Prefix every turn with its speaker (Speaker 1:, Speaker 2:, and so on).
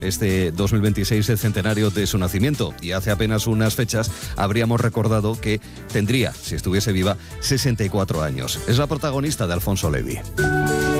Speaker 1: Este 2026 es el centenario de su nacimiento y hace apenas unas fechas habríamos recordado que tendría, si estuviese viva, 64 años. Es la protagonista de Alfonso Levi.